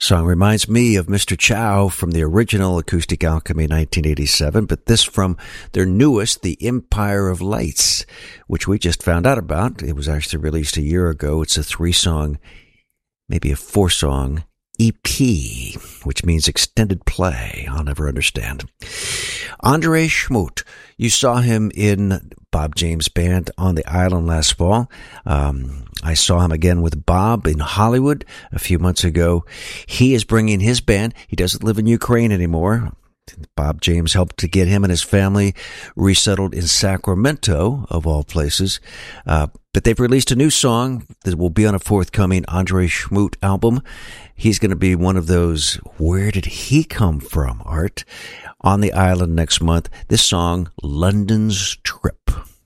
Song reminds me of Mr. Chow from the original Acoustic Alchemy 1987, but this from their newest, The Empire of Lights, which we just found out about. It was actually released a year ago. It's a 3-song, maybe a 4-song EP, which means extended play. I'll never understand. Andre Schmoot, you saw him in Bob James' band on the island last fall. I saw him again with Bob in Hollywood a few months ago. He is bringing his band. He doesn't live in Ukraine anymore. Bob James helped to get him and his family resettled in Sacramento, of all places. But they've released a new song that will be on a forthcoming Andre Schmoot album. He's going to be one of those Where Did He Come From, Art, on the island next month. This song, London's Trip.